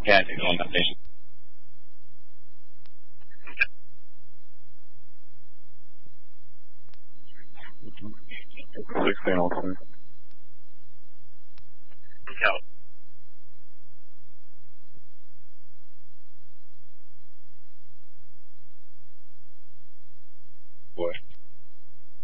Yeah, I think on that station. 16 also. Yeah.